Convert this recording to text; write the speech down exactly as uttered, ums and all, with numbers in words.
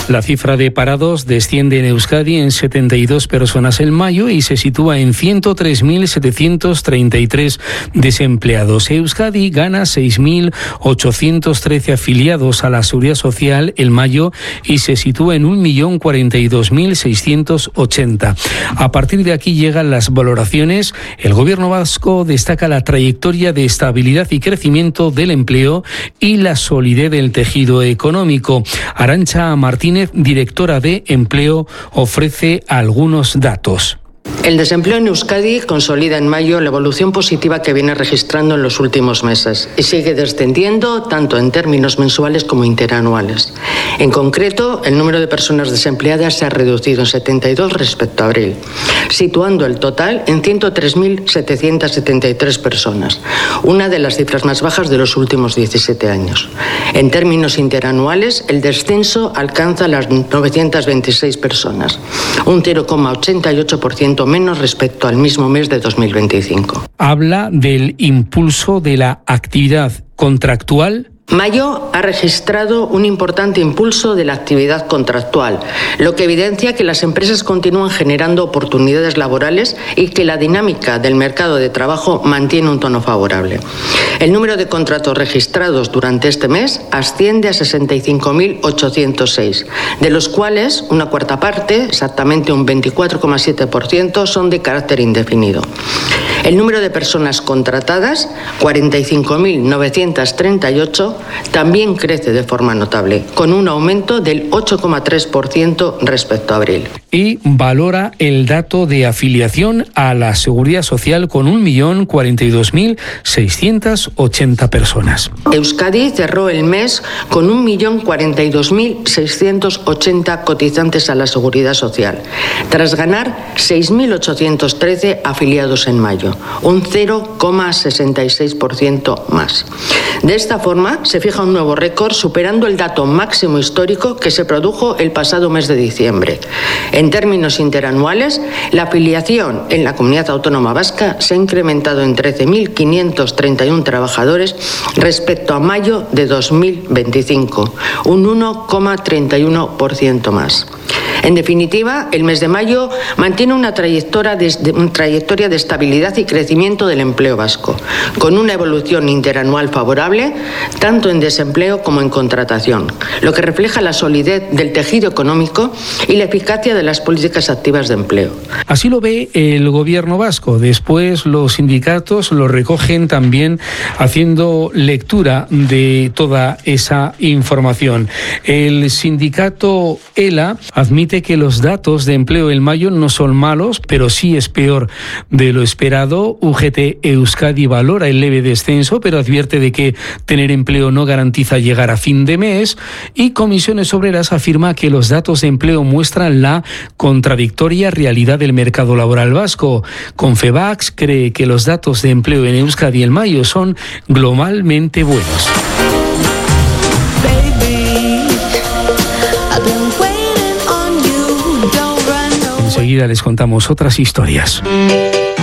La cifra de parados desciende en Euskadi en setenta y dos personas en mayo y se sitúa en ciento tres mil setecientos treinta y tres desempleados. Euskadi gana seis mil ochocientos trece afiliados a la Seguridad Social en mayo y se sitúa en un millón cuarenta y dos mil seiscientos ochenta. A partir de aquí llegan las valoraciones. El Gobierno vasco destaca la trayectoria de estabilidad y crecimiento del empleo y la solidez del tejido económico. Arantxa Martínez, directora de Empleo, ofrece algunos datos. El desempleo en Euskadi consolida en mayo la evolución positiva que viene registrando en los últimos meses y sigue descendiendo tanto en términos mensuales como interanuales. En concreto, el número de personas desempleadas se ha reducido en setenta y dos respecto a abril, situando el total en ciento tres mil setecientos setenta y tres personas, una de las cifras más bajas de los últimos diecisiete años. En términos interanuales, el descenso alcanza las novecientas veintiséis personas, un cero coma ochenta y ocho por ciento menos respecto al mismo mes de dos mil veinticinco. Habla del impulso de la actividad contractual. Mayo ha registrado un importante impulso de la actividad contractual, lo que evidencia que las empresas continúan generando oportunidades laborales y que la dinámica del mercado de trabajo mantiene un tono favorable. El número de contratos registrados durante este mes asciende a sesenta y cinco mil ochocientos seis, de los cuales una cuarta parte, exactamente un veinticuatro coma siete por ciento, son de carácter indefinido. El número de personas contratadas, cuarenta y cinco mil novecientos treinta y ocho, también crece de forma notable, con un aumento del ocho coma tres por ciento respecto a abril. Y valora el dato de afiliación a la Seguridad Social con un millón cuarenta y dos mil seiscientos ochenta personas. Euskadi cerró el mes con un millón cuarenta y dos mil seiscientos ochenta cotizantes a la Seguridad Social, tras ganar seis mil ochocientos trece afiliados en mayo, un cero coma sesenta y seis por ciento más. De esta forma, se fija un nuevo récord, superando el dato máximo histórico que se produjo el pasado mes de diciembre. En términos interanuales, la afiliación en la Comunidad Autónoma Vasca se ha incrementado en trece mil quinientos treinta y uno trabajadores respecto a mayo de dos mil veinticinco, un uno coma treinta y uno por ciento más. En definitiva, el mes de mayo mantiene una trayectoria de, una trayectoria de estabilidad y crecimiento del empleo vasco, con una evolución interanual favorable, tanto en desempleo como en contratación, lo que refleja la solidez del tejido económico y la eficacia de las políticas activas de empleo. Así lo ve el Gobierno vasco. Después los sindicatos lo recogen también haciendo lectura de toda esa información. El sindicato ELA admite que los datos de empleo en mayo no son malos, pero sí es peor de lo esperado. U G T Euskadi valora el leve descenso, pero advierte de que tener empleo no garantiza llegar a fin de mes. Y Comisiones Obreras afirma que los datos de empleo muestran la contradictoria realidad del mercado laboral vasco. Confebask cree que los datos de empleo en Euskadi en mayo son globalmente buenos. Enseguida les contamos otras historias.